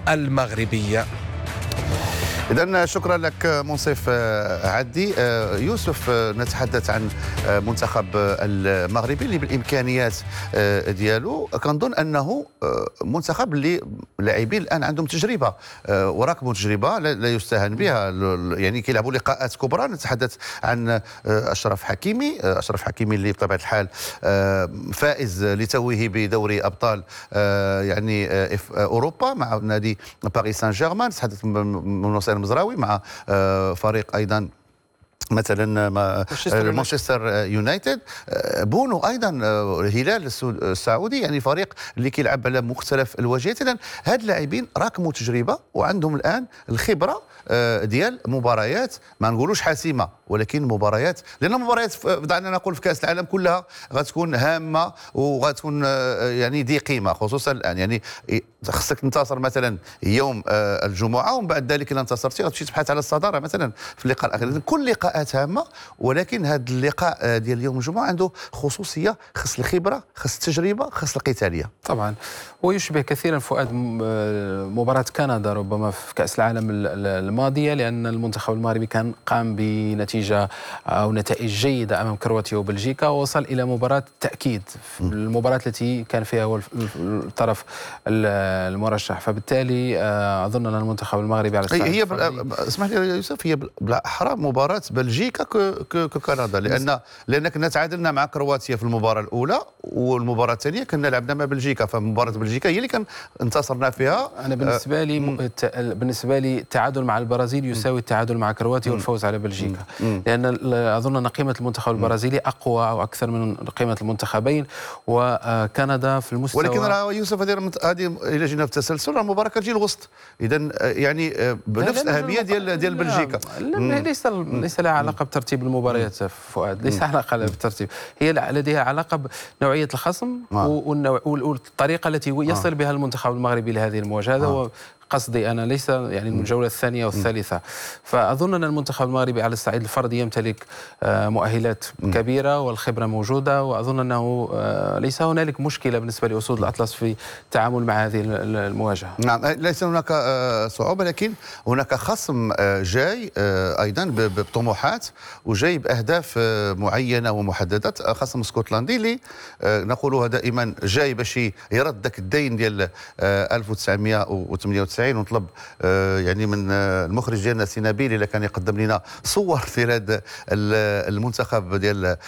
المغربية. إذن شكرا لك منصف عدي. يوسف، نتحدث عن منتخب المغربي اللي بالإمكانيات ديالو كنظن أنه منتخب اللي لاعبين الآن عندهم تجربة وراكموا تجربة لا يستهان بها، يعني كيلعبوا لقاءات كبرى. نتحدث عن أشرف حكيمي اللي بطبيعة الحال فائز لتوه بدوري أبطال يعني أوروبا مع نادي باريس سان جيرمان. نتحدث من المزراوي مع فريق ايضا مثلا مانشستر يونايتد. بونو ايضا الهلال السعودي، يعني فريق اللي كيلعب على مختلف الواجهات. اذا هاد اللاعبين راكموا تجربه وعندهم الان الخبره ديال مباريات، ما نقولوش حاسمه ولكن مباريات، لان المباريات دعنا نقول في كاس العالم كلها غتكون هامه وغتكون يعني ذي قيمه، خصوصا الان يعني خصك تنتصر مثلا يوم الجمعه ومن بعد ذلك الا انتصرتي غتمشي تبحث على الصداره مثلا في اللقاء الاخير. كل لقاءات هامه، ولكن هذا اللقاء ديال يوم الجمعه عنده خصوصيه، خص الخبره، خص التجربه، خص القتاليه. طبعا ويشبه كثيرا فؤاد مباراه كندا ربما في كاس العالم الماضيه، لان المنتخب المغربي كان قام بنتيجه او نتائج جيده امام كرواتيا وبلجيكا، ووصل الى مباراه تاكيد، المباراه التي كان فيها هو الطرف المرشح. فبالتالي اظن ان المنتخب المغربي على هي اسمح لي يا يوسف، هي بالاحرى مباراه بلجيكا ككندا، لان كنا تعادلنا مع كرواتيا في المباراه الاولى، والمباراه الثانيه كنا لعبنا مع بلجيكا، فمباراه بلجيكا هي اللي كان انتصرنا فيها. انا بالنسبه لي التعادل مع البرازيل يساوي التعادل مع كرواتيا والفوز على بلجيكا، لان اظن ان قيمه المنتخب البرازيلي اقوى او اكثر من قيمه المنتخبين، وكندا في المستوى. ولكن راه يوسف هذه الى جينا في التسلسل راه مباراه كتجي الوسط، اذا يعني بنفس الاهميه ديال بلجيكا. ليس لها علاقه بترتيب المباريات فؤاد، ليس علاقه بالترتيب، هي لديها علاقه بنوعيه الخصم والطريقه التي يصل بها المنتخب المغربي لهذه المواجهه. هذا هو قصدي أنا، ليس يعني الجولة الثانية والثالثة. فأظن أن المنتخب المغربي على الصعيد الفردي يمتلك مؤهلات كبيرة والخبرة موجودة، وأظن أنه ليس هنالك مشكلة بالنسبة لأسود الأطلس في التعامل مع هذه المواجهة. نعم، ليس هناك صعوبة، لكن هناك خصم جاي أيضا بطموحات وجاي بأهداف معينة ومحددة، خصم اسكتلندي اللي نقولها دائما جاي باش يرد ذاك الدين ديال 1998. ونطلب يعني من المخرج ديالنا سينابيل الا كان يقدم لنا صور في هذا المنتخب ديال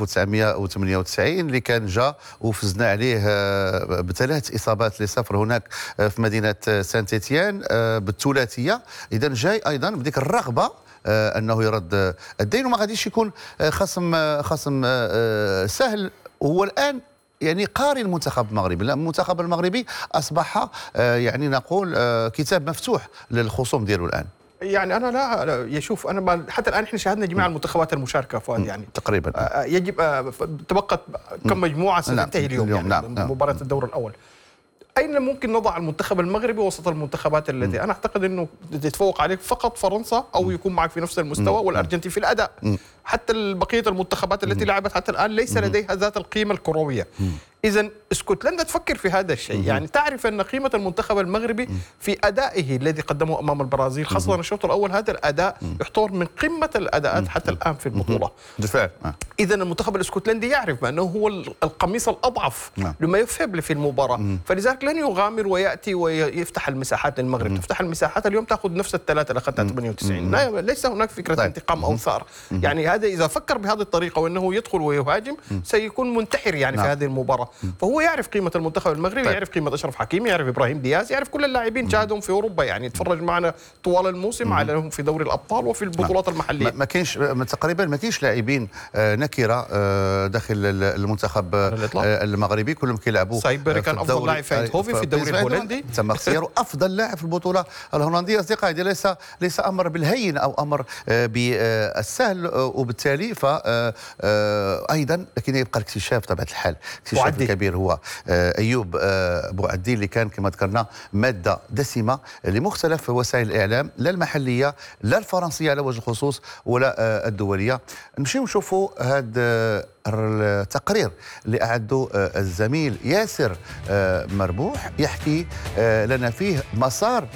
1998 اللي كان جا وفزنا عليه بثلاث اصابات لصفر هناك في مدينه سانت إتيان بالثلاثيه. اذا جاي ايضا بديك الرغبه انه يرد الدين، وما غاديش يكون خصم سهل. هو الان يعني قاري المنتخب المغربي، المنتخب المغربي اصبح يعني نقول كتاب مفتوح للخصوم ديالو الان. يعني انا لا يشوف، انا حتى الان احنا شاهدنا جميع المنتخبات المشاركه فؤاد، يعني تقريبا يجب تبقى كم مجموعه ستنتهي اليوم، يعني نعم. مباراه الدور الاول. أين ممكن نضع المنتخب المغربي وسط المنتخبات التي أنا أعتقد أنه تتفوق عليك فقط فرنسا أو يكون معك في نفس المستوى، والأرجنتين في الأداء. حتى بقية المنتخبات التي لعبت حتى الآن ليس لديها ذات القيمة الكروية. إذا اسكتلندا تفكر في هذا الشيء، يعني تعرف أن قيمة المنتخب المغربي في أدائه الذي قدمه أمام البرازيل، خاصة الشوط الأول. هذا الأداء يعتبر من قمة الأداءات حتى الآن في البطولة. إذا المنتخب الاسكتلندي يعرف بأنه هو القميص الأضعف لما يفهم في المباراة، فلذلك لن يغامر ويأتي ويفتح المساحات للمغرب. تفتح المساحات اليوم تأخذ نفس الثلاثة اللي أخذتها 98. ليس هناك فكرة انتقام أو ثار. يعني هذا إذا فكر بهذه الطريقة وأنه يدخل ويهاجم سيكون منتحر يعني في هذه المباراة. فهو يعرف قيمة المنتخب المغربي، يعرف قيمة أشرف حكيمي، يعرف إبراهيم دياز، يعرف كل اللاعبين شاهدهم في أوروبا، يعني تفرج معنا طوال الموسم عليهم في دوري الأبطال وفي البطولات المحلية. ما كاينش تقريبا ما كاينش لاعبين نكرة داخل المنتخب المغربي، كلهم كيلعبوا. سايبري كان أفضل لاعب في ايندهوفن في الدوري الهولندي، تم اختياره أفضل لاعب في البطولة الهولندية. أصدقائي، ليس أمر بالهين أو أمر بالسهل، وبالتالي أيضا لكن يبقى الاكتشاف بطبيعة الحال. الاكتشاف الكبير هو أيوب بوعدي، اللي كان كما ذكرنا مادة دسمة لمختلف وسائل الإعلام، لا المحلية لا الفرنسية على وجه الخصوص ولا الدولية. نمشيو نشوفوا هذا التقرير اللي أعده الزميل ياسر مربوح، يحكي لنا فيه مسار